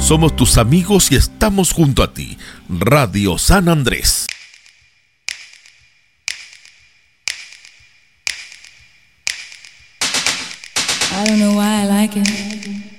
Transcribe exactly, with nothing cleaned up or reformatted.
Somos tus amigos y estamos junto a ti. Radio San Andrés. I don't know why I like it.